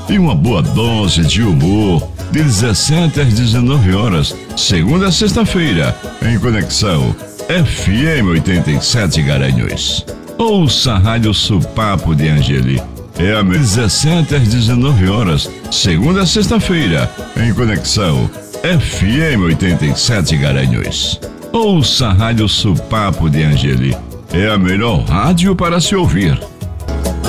e uma boa dose de humor, de 17 às 19 horas, segunda a sexta-feira, em Conexão FM 87 Garanhuns. Ouça a Rádio Supapo de Angeli. É a 17 às 19 horas, segunda a sexta-feira, em Conexão FM 87 Garanhuns. Ouça a Rádio Supapo de Angeli. É a melhor rádio para se ouvir.